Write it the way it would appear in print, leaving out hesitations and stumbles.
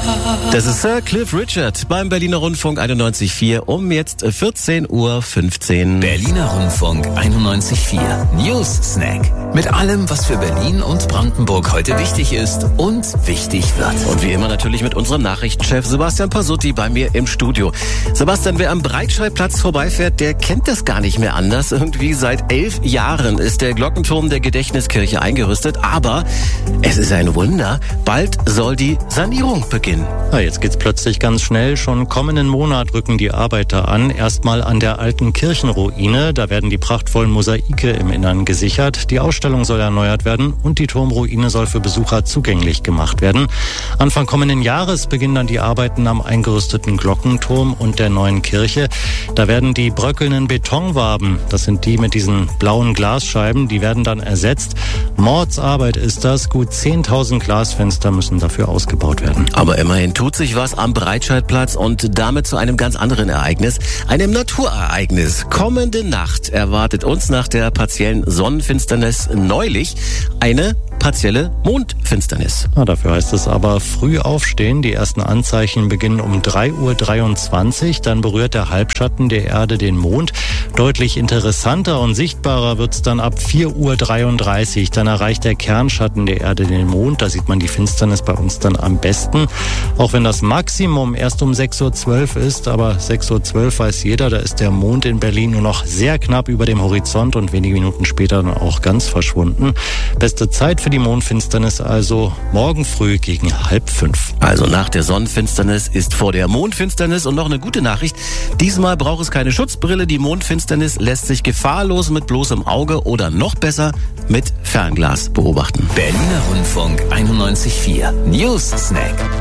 Das ist Sir Cliff Richard beim Berliner Rundfunk 91.4 um jetzt 14:15 Uhr. Berliner Rundfunk 91.4 News Snack. Mit allem, was für Berlin und Brandenburg heute wichtig ist und wichtig wird. Und wie immer natürlich mit unserem Nachrichtenchef Sebastian Pasutti bei mir im Studio. Sebastian, wer am Breitscheidplatz vorbeifährt, der kennt das gar nicht mehr anders. Irgendwie seit 11 Jahren ist der Glockenturm der Gedächtniskirche eingerüstet. Aber es ist ein Wunder, bald soll die Sanierung beginnen. Ja, jetzt geht's plötzlich ganz schnell. Schon kommenden Monat rücken die Arbeiter an. Erstmal an der alten Kirchenruine. Da werden die prachtvollen Mosaike im Innern gesichert. Die Ausstellung soll erneuert werden und die Turmruine soll für Besucher zugänglich gemacht werden. Anfang kommenden Jahres beginnen dann die Arbeiten am eingerüsteten Glockenturm und der neuen Kirche. Da werden die bröckelnden Betonwaben, das sind die mit diesen blauen Glasscheiben, die werden dann ersetzt. Mordsarbeit ist das. Gut 10.000 Glasfenster müssen dafür ausgebaut werden. Aber immerhin tut sich was am Breitscheidplatz und damit zu einem ganz anderen Ereignis, einem Naturereignis. Kommende Nacht erwartet uns nach der partiellen Sonnenfinsternis neulich eine partielle Mondfinsternis. Dafür heißt es aber früh aufstehen. Die ersten Anzeichen beginnen um 3:23 Uhr. Dann berührt der Halbschatten der Erde den Mond. Deutlich interessanter und sichtbarer wird's dann ab 4:33 Uhr. Dann erreicht der Kernschatten der Erde den Mond. Da sieht man die Finsternis bei uns dann am besten. Auch wenn das Maximum erst um 6:12 Uhr ist. Aber 6:12 Uhr weiß jeder, da ist der Mond in Berlin nur noch sehr knapp über dem Horizont und wenige Minuten später dann auch ganz verschwunden. Beste Zeit für die Mondfinsternis also morgen früh gegen 4:30. Also nach der Sonnenfinsternis ist vor der Mondfinsternis. Und noch eine gute Nachricht. Diesmal braucht es keine Schutzbrille. Die Mondfinsternis lässt sich gefahrlos mit bloßem Auge oder noch besser mit Fernglas beobachten. Berliner Rundfunk 91.4 News Snack.